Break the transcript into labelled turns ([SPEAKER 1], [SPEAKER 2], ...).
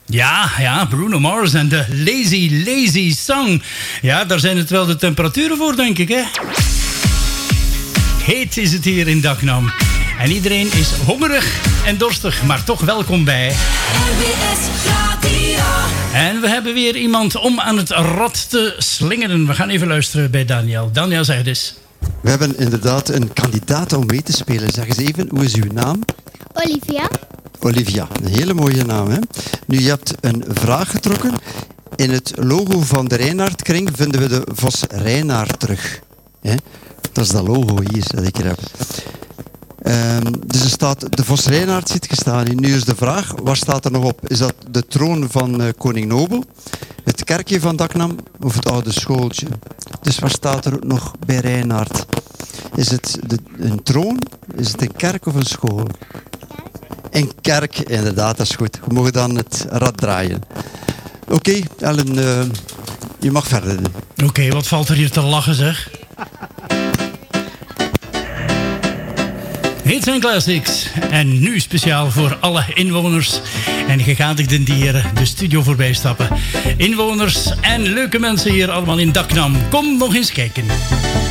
[SPEAKER 1] Ja, Bruno Mars en de Lazy Lazy Song. Ja, daar zijn het wel de temperaturen voor, denk ik, hè? Heet is het hier in Daknam. En iedereen is hongerig en dorstig, maar toch welkom bij
[SPEAKER 2] NWS Radio.
[SPEAKER 1] En we hebben weer iemand om aan het rad te slingeren. We gaan even luisteren bij Daniel. Daniel, zeg het eens.
[SPEAKER 3] We hebben inderdaad een kandidaat om mee te spelen. Zeg eens even, hoe is uw naam?
[SPEAKER 4] Olivia.
[SPEAKER 3] Olivia, een hele mooie naam, hè? Nu, je hebt een vraag getrokken. In het logo van de Reinaardkring vinden we de Vos Reinaard terug. Hè? Dat is dat logo hier dat ik er heb. Dus er staat, de Vos Reinaard ziet gestaan. Nu is de vraag, wat staat er nog op? Is dat de troon van koning Nobel, het kerkje van Daknam of het oude schooltje? Dus wat staat er nog bij Reinaard? Is het een troon? Is het een kerk of een school? Een kerk, inderdaad, dat is goed. We mogen dan het rad draaien. Oké, Ellen, je mag verder doen.
[SPEAKER 1] Oké, wat valt er hier te lachen, zeg? Hits en Classics. En nu speciaal voor alle inwoners en gegadigden die hier de studio voorbij stappen. Inwoners en leuke mensen hier allemaal in Daknam. Kom nog eens kijken.